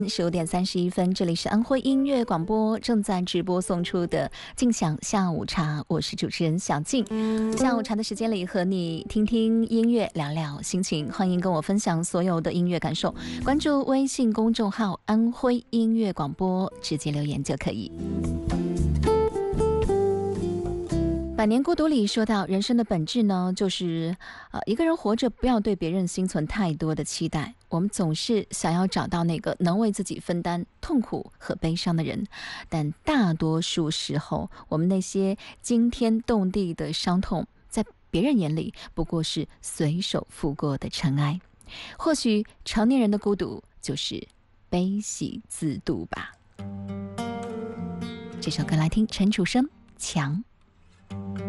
15点31分，这里是安徽音乐广播正在直播送出的静享下午茶，我是主持人小静。下午茶的时间里和你听听音乐，聊聊心情，欢迎跟我分享所有的音乐感受。关注微信公众号安徽音乐广播，直接留言就可以。百年孤独里说到，人生的本质呢，就是一个人活着不要对别人心存太多的期待。我们总是想要找到那个能为自己分担痛苦和悲伤的人，但大多数时候，我们那些惊天动地的伤痛，在别人眼里不过是随手拂过的尘埃。或许成年人的孤独就是悲喜自度吧。这首歌来听，陈楚生《墙》。